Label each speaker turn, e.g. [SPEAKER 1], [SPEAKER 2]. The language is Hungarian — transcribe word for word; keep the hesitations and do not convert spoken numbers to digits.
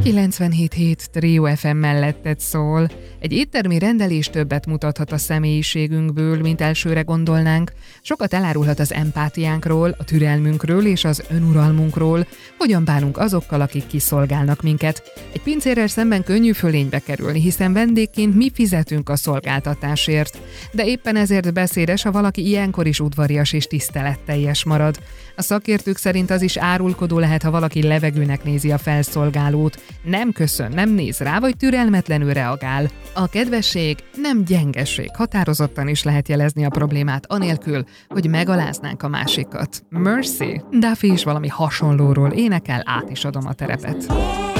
[SPEAKER 1] kilencvenhét hét Trio ef em melletted szól. Egy éttermi rendelés többet mutathat a személyiségünkből, mint elsőre gondolnánk. Sokat elárulhat az empátiánkról, a türelmünkről és az önuralmunkról, hogyan bánunk azokkal, akik kiszolgálnak minket. Egy pincérrel szemben könnyű fölénybe kerülni, hiszen vendégként mi fizetünk a szolgáltatásért. De éppen ezért beszédes, ha valaki ilyenkor is udvarias és tiszteletteljes marad. A szakértők szerint az is árulkodó lehet, ha valaki levegőnek nézi a felszolgálót, nem köszön, nem néz rá, vagy türelmetlenül reagál. A kedvesség nem gyengeség, határozottan is lehet jelezni a problémát, anélkül, hogy megaláznánk a másikat. Mercy, Duffy is valami hasonlóról énekel, át is adom a terepet.